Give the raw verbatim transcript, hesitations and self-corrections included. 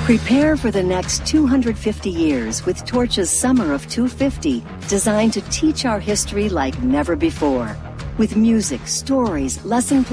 Prepare for the next two hundred fifty years with Torch's Summer of two fifty, designed to teach our history like never before. With music, stories, lesson plans,